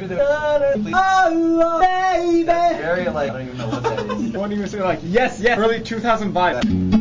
Baby. Very like, I don't even know what that is. Won't even say like, yes, yes, early 2000 vibe.